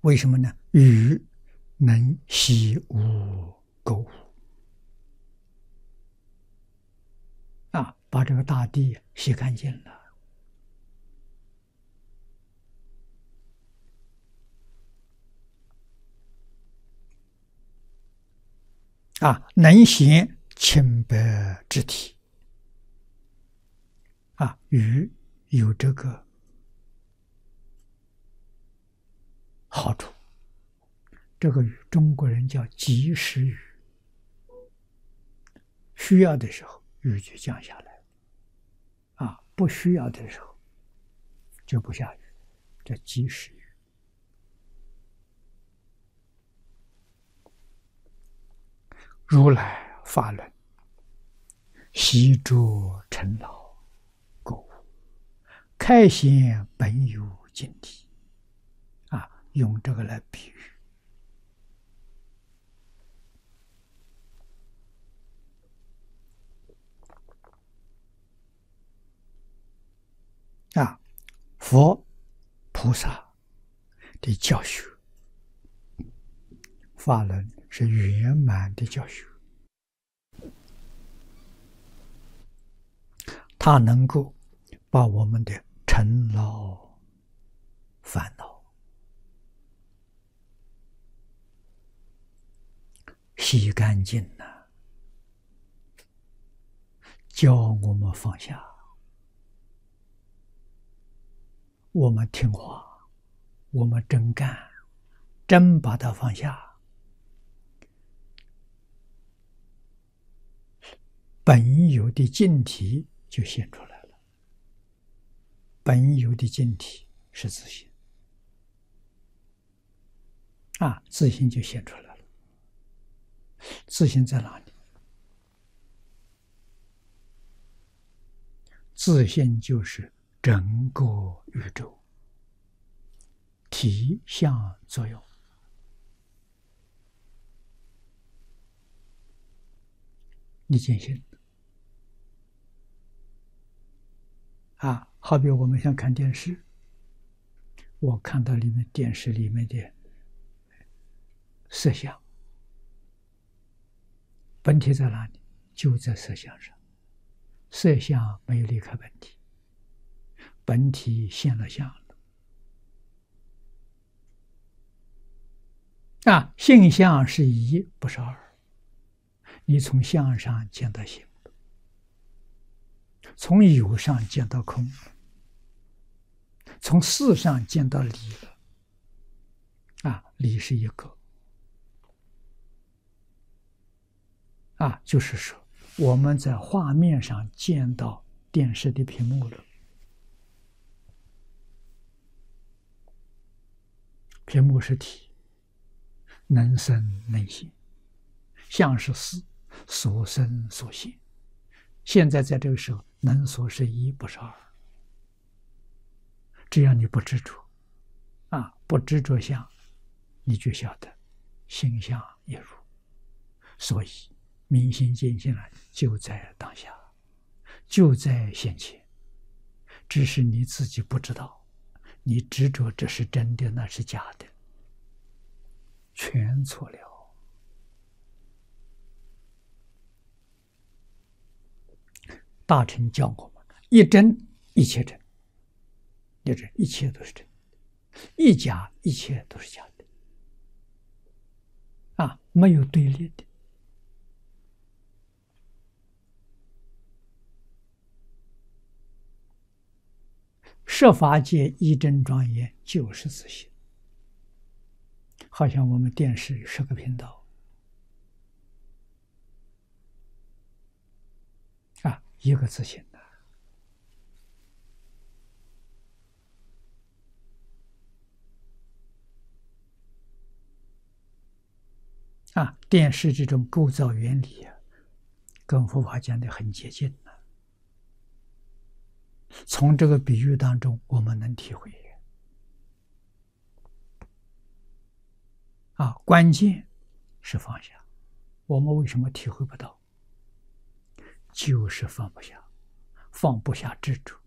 为什么呢？雨能洗污垢污把这个大地洗干净了。能显清白之体。雨有这个好处，这个雨中国人叫及时雨，需要的时候雨就降下来，不需要的时候就不下雨，叫及时雨。如来法轮，习诸尘劳垢污，开显本有净体。用这个来比喻。佛菩萨的教学，法轮是圆满的教学，它能够把我们的尘劳烦恼洗干净了，教我们放下。我们听话，我们真干，真把它放下，本有的净体就现出来了。本有的净体是自性，自性就现出来了。自性在哪里？自性就是整个宇宙体相作用。你见性好比我们想看电视，我看到里面电视里面的色相，本体在哪里？就在色相上，色相没有离开本体，本体现了相了。性相是一，不是二。你从相上见到性，从有上见到空，从事上见到理了。理是一个。就是说我们在画面上见到电视的屏幕了，屏幕是体，能生能现，相是事，所生所现。现在在这个时候，能所是一，不是二。只要你不执着，不执着相，你就晓得心相也如。所以明心见性了，就在当下，就在现前，只是你自己不知道，你执着这是真的，那是假的，全错了。大乘教我们一真一切真，就是一切都是真，一假一切都是假的，没有对立的。设法界一真庄严就是自性。好像我们电视10个频道，一个自性电视这种构造原理跟佛法讲的很接近从这个比喻当中我们能体会关键是放下。我们为什么体会不到？就是放不下，放不下执着。